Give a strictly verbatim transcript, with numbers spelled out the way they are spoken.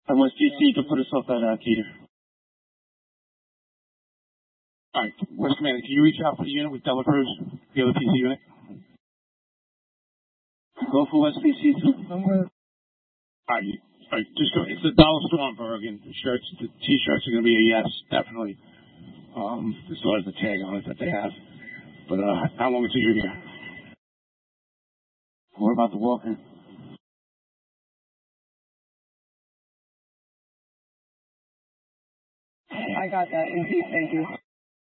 And once G C, you can put us off that uh, Keter. All right, West Commander, can you reach out for the unit with Delacruz, the other P C unit? Go for West P C too. All right, you, all right, just go. It's the Dollar Stormberg, and the shirts, the T-shirts are going to be a yes, definitely. Um, as well as the tag on it that they have. But uh, how long until you're here? What about the walk-in? I got that. Indeed, thank you.